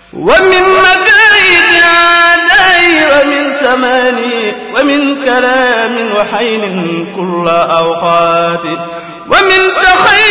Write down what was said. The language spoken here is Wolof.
ومن مكايد أعدائي ومن زماني ومن كلام وحين كل أوقات ومن تخيل